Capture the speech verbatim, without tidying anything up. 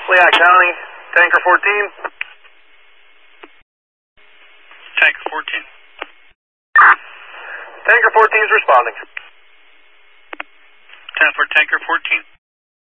Lehigh County, Tanker fourteen. Tanker fourteen. Tanker fourteen is responding. ten for Tanker fourteen.